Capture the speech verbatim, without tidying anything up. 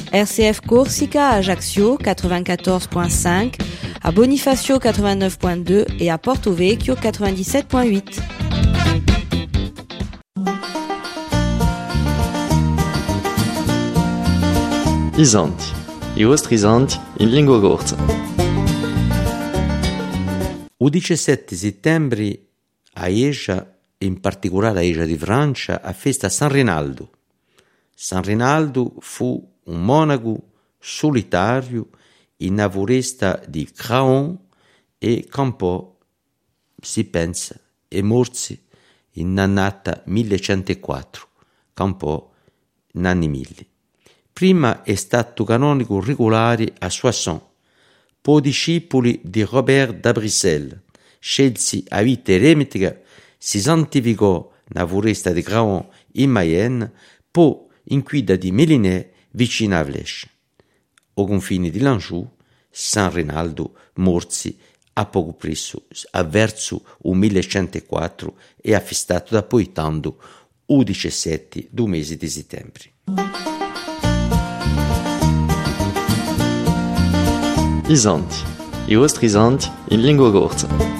R C F Corsica à Ajaccio quatre-vingt-quatorze virgule cinq, à Bonifacio quatre-vingt-neuf virgule deux et à Porto Vecchio quatre-vingt-dix-sept virgule huit. Isanti, i vostri isanti in lingua corsa. Il diciassette settembre a Eja, in particolare a Eja di Francia, a festa San Rinaldo. San Rinaldo fu un monaco solitario in una foresta di Craon e campò, si pensa, e morse in annata millecentoquattro, campò in anni mille. Prima è stato canonico regolare a Soissons, poi discepoli di Robert da Bruxelles, scelsi a vita eremitica, si santificò nella foresta di Craon in Mayenne, poi in guida di Mélinée vicino a Vlèche. Au confine di Lanjou, San Rinaldo morsi a poco presso, a verso il millecentoquattro e affestato da Poitando il diciassette do mese di settembre. Isanti, i vostri isanti in lingua corsa.